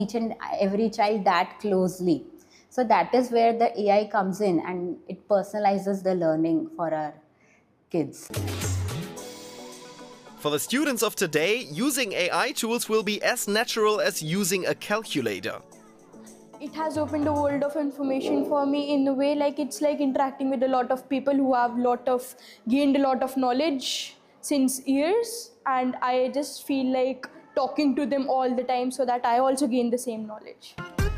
each and every child that closely. So that is where the AI comes in and it personalizes the learning for our kids. For the students of today, using AI tools will be as natural as using a calculator. It has opened a world of information for me in a way, like it's like interacting with a lot of people who have gained a lot of knowledge since years, and I just feel like talking to them all the time so that I also gain the same knowledge.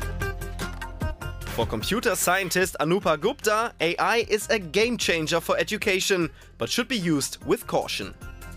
For computer scientist Anupa Gupta, AI is a game changer for education, but should be used with caution.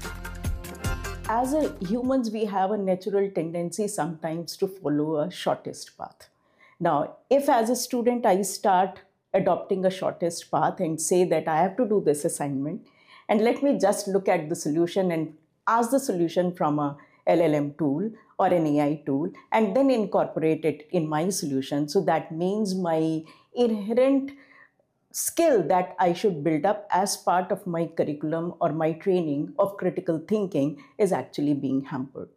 As humans, we have a natural tendency sometimes to follow a shortest path. Now, if as a student I start adopting a shortest path and say that I have to do this assignment, and let me just look at the solution and ask the solution from a LLM tool or an AI tool, and then incorporate it in my solution. So that means my inherent skill that I should build up as part of my curriculum or my training of critical thinking is actually being hampered.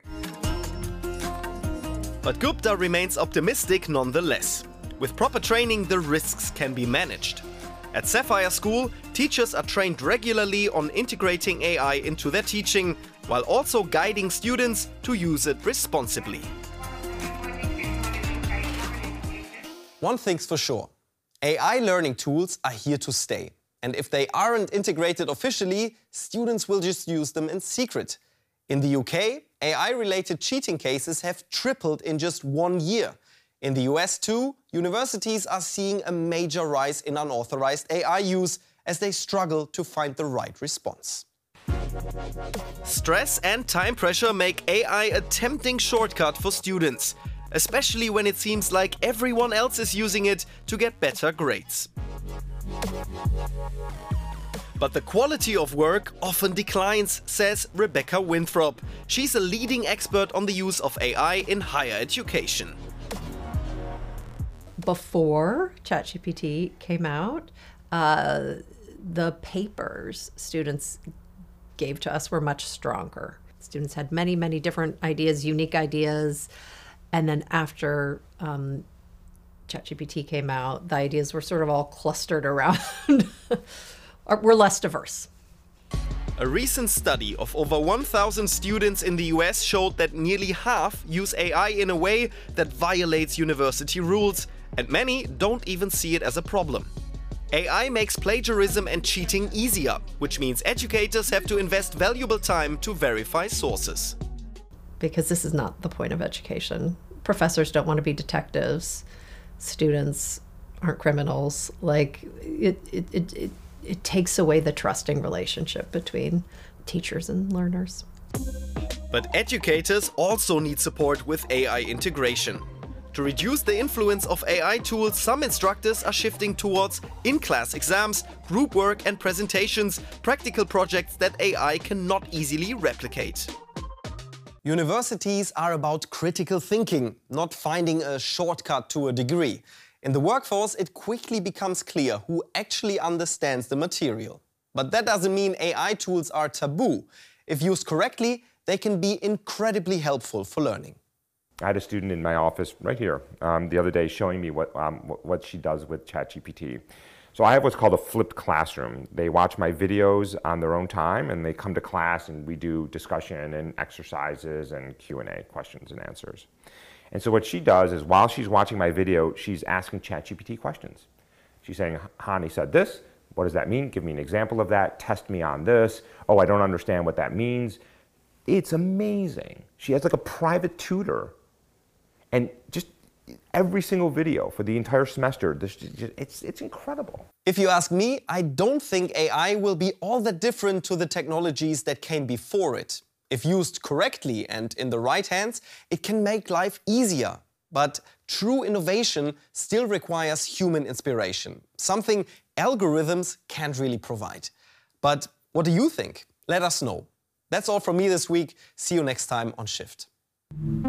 But Gupta remains optimistic nonetheless. With proper training, the risks can be managed. At Sapphire School, teachers are trained regularly on integrating AI into their teaching, while also guiding students to use it responsibly. One thing's for sure. AI learning tools are here to stay. And if they aren't integrated officially, students will just use them in secret. In the UK, AI-related cheating cases have tripled in just 1 year. In the US too, universities are seeing a major rise in unauthorized AI use as they struggle to find the right response. Stress and time pressure make AI a tempting shortcut for students, especially when it seems like everyone else is using it to get better grades. But the quality of work often declines, says Rebecca Winthrop. She's a leading expert on the use of AI in higher education. Before ChatGPT came out, the papers students gave to us were much stronger. Students had many, many different ideas, unique ideas. And then after ChatGPT came out, the ideas were sort of all clustered around. We're less diverse. A recent study of over 1,000 students in the US showed that nearly half use AI in a way that violates university rules, and many don't even see it as a problem. AI makes plagiarism and cheating easier, which means educators have to invest valuable time to verify sources. Because this is not the point of education. Professors don't want to be detectives. Students aren't criminals. Like, it takes away the trusting relationship between teachers and learners. But educators also need support with AI integration. To reduce the influence of AI tools, some instructors are shifting towards in-class exams, group work and presentations, practical projects that AI cannot easily replicate. Universities are about critical thinking, not finding a shortcut to a degree. In the workforce, it quickly becomes clear who actually understands the material. But that doesn't mean AI tools are taboo. If used correctly, they can be incredibly helpful for learning. I had a student in my office right here the other day showing me what she does with ChatGPT. So I have what's called a flipped classroom. They watch my videos on their own time and they come to class and we do discussion and exercises and Q&A, questions and answers. And so what she does is while she's watching my video, she's asking ChatGPT questions. She's saying, Hani said this, what does that mean? Give me an example of that, test me on this. Oh, I don't understand what that means. It's amazing. She has like a private tutor. And just every single video for the entire semester, it's incredible. If you ask me, I don't think AI will be all that different to the technologies that came before it. If used correctly and in the right hands, it can make life easier. But true innovation still requires human inspiration, something algorithms can't really provide. But what do you think? Let us know. That's all from me this week. See you next time on Shift.